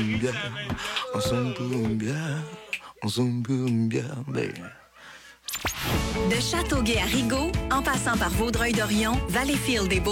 baby. De Châteauguay à Rigaud, en passant par Vaudreuil-Dorion, Valleyfield et Beauport,